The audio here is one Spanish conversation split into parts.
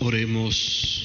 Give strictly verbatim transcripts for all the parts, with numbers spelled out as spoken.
Oremos.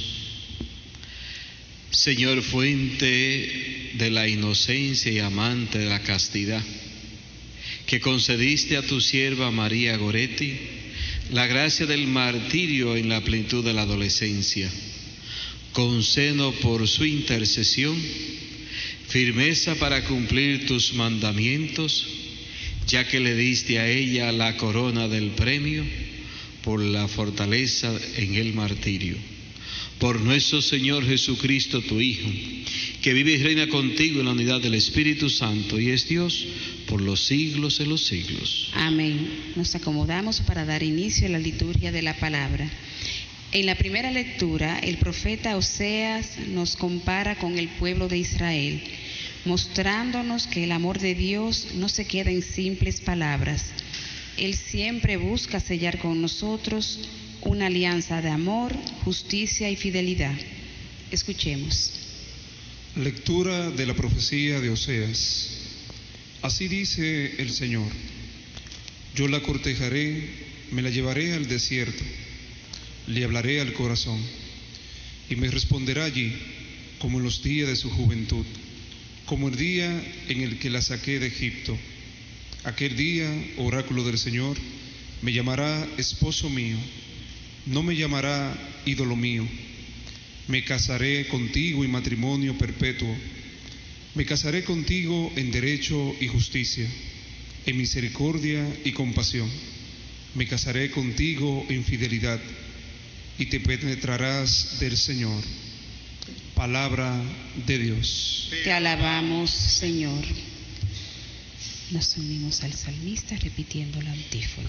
Señor, fuente de la inocencia y amante de la castidad, que concediste a tu sierva María Goretti la gracia del martirio en la plenitud de la adolescencia, concédenos por su intercesión firmeza para cumplir tus mandamientos, ya que le diste a ella la corona del premio por la fortaleza en el martirio. Por nuestro Señor Jesucristo, tu Hijo, que vive y reina contigo en la unidad del Espíritu Santo y es Dios por los siglos de los siglos. Amén. Nos acomodamos para dar inicio a la liturgia de la palabra. En la primera lectura, el profeta Oseas nos compara con el pueblo de Israel, mostrándonos que el amor de Dios no se queda en simples palabras. Él siempre busca sellar con nosotros una alianza de amor, justicia y fidelidad. Escuchemos. Lectura de la profecía de Oseas. Así dice el Señor: yo la cortejaré, me la llevaré al desierto, le hablaré al corazón, y me responderá allí, como en los días de su juventud, como el día en el que la saqué de Egipto. Aquel día, oráculo del Señor, me llamará esposo mío, no me llamará ídolo mío. Me casaré contigo en matrimonio perpetuo, me casaré contigo en derecho y justicia, en misericordia y compasión. Me casaré contigo en fidelidad, y te penetrarás del Señor. Palabra de Dios. Te alabamos, Señor. Nos unimos al salmista repitiendo la antífona.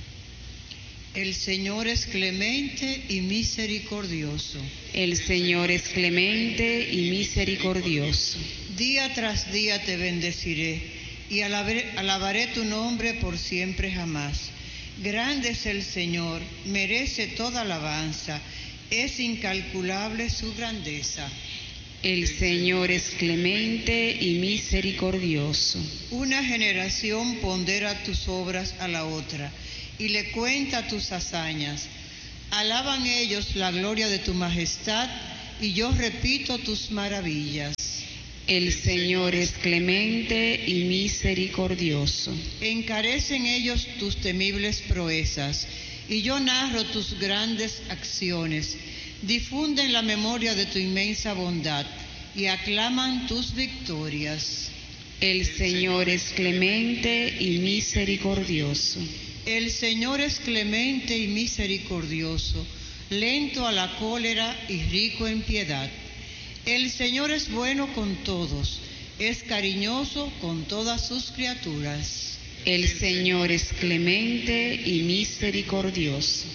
El Señor es clemente y misericordioso. El Señor es clemente y misericordioso. Día tras día te bendeciré y alabaré, alabaré tu nombre por siempre jamás. Grande es el Señor, merece toda alabanza, es incalculable su grandeza. El Señor es clemente y misericordioso. Una generación pondera tus obras a la otra y le cuenta tus hazañas. Alaban ellos la gloria de tu majestad y yo repito tus maravillas. El Señor es clemente y misericordioso. Encarecen ellos tus temibles proezas y yo narro tus grandes acciones. Difunden la memoria de tu inmensa bondad y aclaman tus victorias. El Señor es clemente y misericordioso. El Señor es clemente y misericordioso, lento a la cólera y rico en piedad. El Señor es bueno con todos, es cariñoso con todas sus criaturas. El Señor es clemente y misericordioso.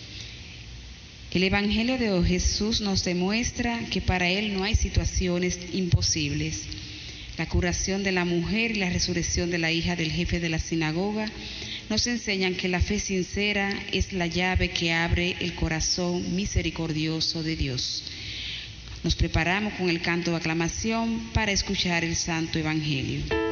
El Evangelio de Jesús nos demuestra que para Él no hay situaciones imposibles. La curación de la mujer y la resurrección de la hija del jefe de la sinagoga nos enseñan que la fe sincera es la llave que abre el corazón misericordioso de Dios. Nos preparamos con el canto de aclamación para escuchar el Santo Evangelio.